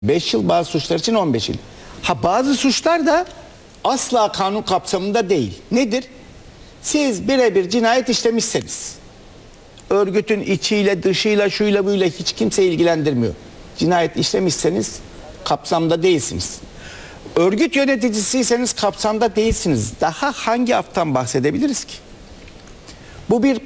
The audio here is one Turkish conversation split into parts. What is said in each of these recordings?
5 yıl, bazı suçlar için 15 yıl. Bazı suçlar da asla kanun kapsamında değil. Nedir? Siz birebir cinayet işlemişseniz, örgütün içiyle, dışıyla, şuyla, buyla hiç kimse ilgilendirmiyor. Cinayet işlemişseniz kapsamda değilsiniz. Örgüt yöneticisiyseniz kapsamda değilsiniz. Daha hangi aftan bahsedebiliriz ki? Bu bir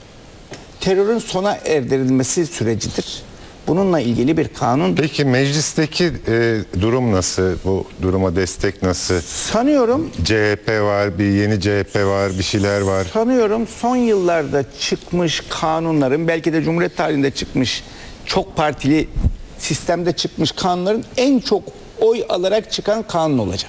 terörün sona erdirilmesi sürecidir. Bununla ilgili bir kanun. Peki meclisteki durum nasıl? Bu duruma destek nasıl? Sanıyorum CHP var, bir yeni CHP var, bir şeyler var. Sanıyorum son yıllarda çıkmış kanunların, belki de Cumhuriyet tarihinde çıkmış, çok partili sistemde çıkmış kanunların en çok oy alarak çıkan kanun olacak.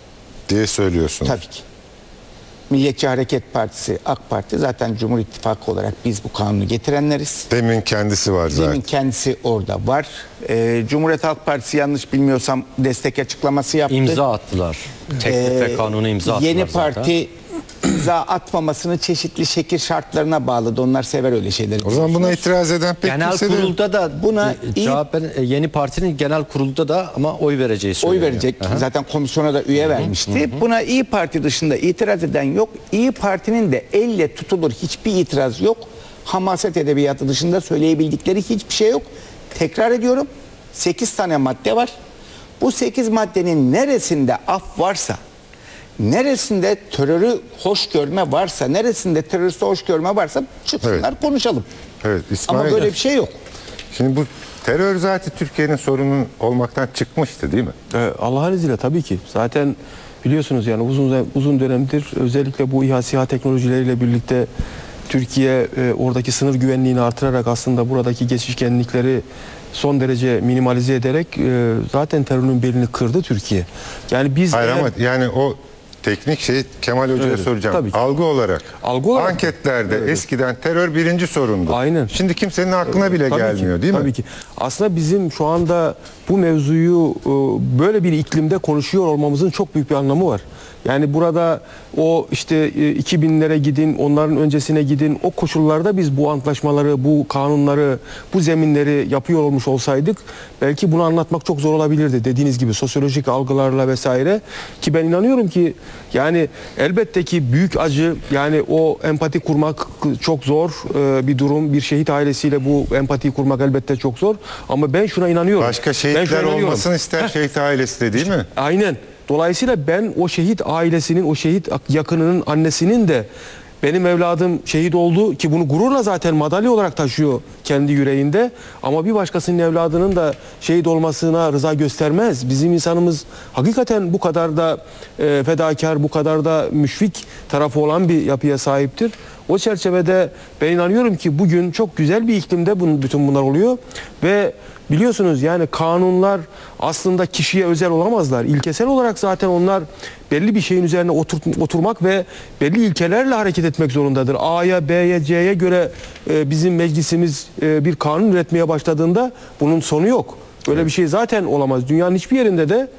Diye söylüyorsunuz. Tabii ki. Milliyetçi Hareket Partisi, AK Parti zaten Cumhur İttifakı olarak biz bu kanunu getirenleriz. Demin kendisi var zaten. Demin kendisi orada var. Cumhuriyet Halk Partisi yanlış bilmiyorsam destek açıklaması yaptı. İmza attılar. Teklife kanunu imza attılar. Yeni zaten. parti imza atmamasını çeşitli şekil şartlarına bağladı. Onlar sever öyle şeyleri. O zaman buna itiraz eden pek Genel kimse de yok. kurulda da Buna CHP'nin yeni partinin genel kurulda da ama oy vereceği söyleniyor. oy verecek. Aha. Zaten komisyona da üye vermişti. Buna İyi Parti dışında itiraz eden yok. İyi Parti'nin de elle tutulur hiçbir itiraz yok. Hamaset edebiyatı dışında söyleyebildikleri hiçbir şey yok. Tekrar ediyorum. 8 tane madde var. Bu 8 maddenin neresinde af varsa, neresinde terörü hoş görme varsa, neresinde teröristi hoş görme varsa çıksınlar konuşalım. Evet, İsmail. Ama böyle bir şey yok. Şimdi bu terör zaten Türkiye'nin sorunu olmaktan çıkmıştı değil mi? Allah'ın izniyle tabii ki. Zaten biliyorsunuz yani uzun dönemdir özellikle bu İHA SİHA teknolojileriyle birlikte Türkiye oradaki sınır güvenliğini artırarak aslında buradaki geçişkenlikleri son derece minimalize ederek zaten terörün belini kırdı Türkiye. Yani biz Hayır ama yani o teknik şey Kemal Hoca'ya Evet, soracağım. tabii ki. Algı olarak. Anketlerde eskiden terör birinci sorundu. Aynen. Şimdi kimsenin aklına bile Tabii gelmiyor ki, değil mi? Tabii ki. Aslında bizim şu anda bu mevzuyu böyle bir iklimde konuşuyor olmamızın çok büyük bir anlamı var. Yani burada o işte 2000'lere gidin, onların öncesine gidin. O koşullarda biz bu antlaşmaları, bu kanunları, bu zeminleri yapıyor olmuş olsaydık belki bunu anlatmak çok zor olabilirdi. Dediğiniz gibi sosyolojik algılarla vesaire. Ki ben inanıyorum ki yani elbette ki büyük acı, yani o empati kurmak çok zor bir durum. Bir şehit ailesiyle bu empatiyi kurmak elbette çok zor. Ama ben şuna inanıyorum. Başka şehitler olmasını ister şehit ailesi de değil mi? Aynen. Dolayısıyla ben o şehit ailesinin, o şehit yakınının annesinin de benim evladım şehit oldu ki bunu gururla zaten madalya olarak taşıyor kendi yüreğinde. Ama bir başkasının evladının da şehit olmasına rıza göstermez. Bizim insanımız hakikaten bu kadar da fedakar, bu kadar da müşfik tarafı olan bir yapıya sahiptir. O çerçevede ben inanıyorum ki bugün çok güzel bir iklimde bütün bunlar oluyor ve biliyorsunuz yani kanunlar aslında kişiye özel olamazlar. İlkesel olarak zaten onlar belli bir şeyin üzerine oturmak ve belli ilkelerle hareket etmek zorundadır. A'ya, B'ye, C'ye göre bizim meclisimiz bir kanun üretmeye başladığında bunun sonu yok. Böyle bir şey zaten olamaz. Dünyanın hiçbir yerinde de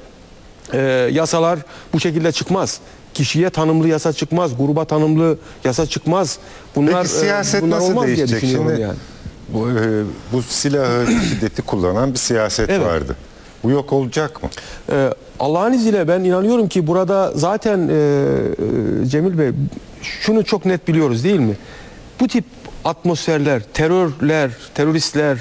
yasalar bu şekilde çıkmaz. Kişiye tanımlı yasa çıkmaz, gruba tanımlı yasa çıkmaz. Bunlar, Peki siyaset bunlar nasıl olmaz diye değişecek? düşünüyorum Şimdi yani. bu silahı, şiddeti kullanan bir siyaset Evet. vardı. Bu yok olacak mı? Allah'ın izniyle ben inanıyorum ki burada zaten Cemil Bey şunu çok net biliyoruz değil mi? Bu tip atmosferler, terörler, teröristler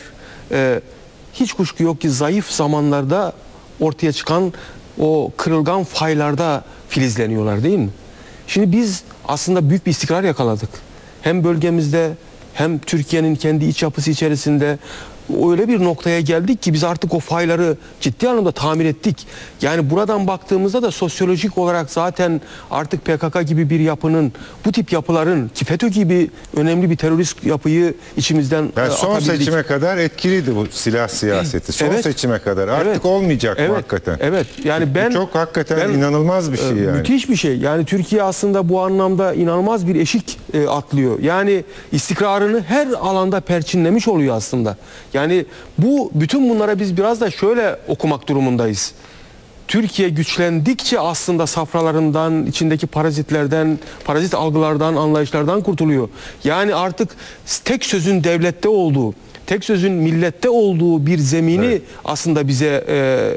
hiç kuşku yok ki zayıf zamanlarda ortaya çıkan o kırılgan faylarda filizleniyorlar değil mi? Şimdi biz aslında büyük bir istikrar yakaladık. Hem bölgemizde hem Türkiye'nin kendi iç yapısı içerisinde öyle bir noktaya geldik ki biz artık o fayları ciddi anlamda tamir ettik. Yani buradan baktığımızda da sosyolojik olarak zaten artık PKK gibi bir yapının, bu tip yapıların ki FETÖ gibi önemli bir terörist yapıyı içimizden Yani son atabildik. seçime kadar etkiliydi bu silah siyaseti. Son Evet. seçime kadar. Artık Evet. olmayacak mı Evet. hakikaten? Evet. Yani Bu çok hakikaten inanılmaz bir şey yani. Müthiş bir şey. Yani Türkiye aslında bu anlamda inanılmaz bir eşik atlıyor. Yani istikrarını her alanda perçinlemiş oluyor aslında. Yani bütün bunlara biz biraz da şöyle okumak durumundayız. Türkiye güçlendikçe aslında safralarından, içindeki parazitlerden, parazit algılardan, anlayışlardan kurtuluyor. Yani artık tek sözün devlette olduğu, tek sözün millette olduğu bir zemini aslında bize